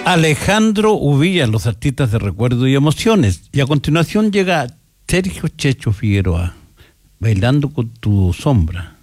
Alejandro Uvilla, los artistas de recuerdo y emociones. Y a continuación llega Sergio Checho Figueroa, Bailando con tu sombra.